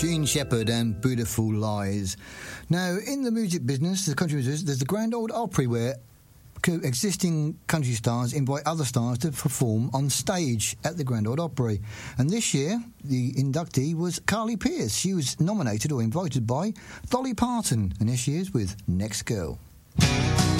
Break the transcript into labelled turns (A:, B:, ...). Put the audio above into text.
A: Gene Shepherd and Beautiful Lies. Now, in the music business, the country business, there's the Grand Ole Opry where existing country stars invite other stars to perform on stage at the Grand Ole Opry. And this year, the inductee was Carly Pearce. She was nominated or invited by Dolly Parton. And here she is with Next Girl.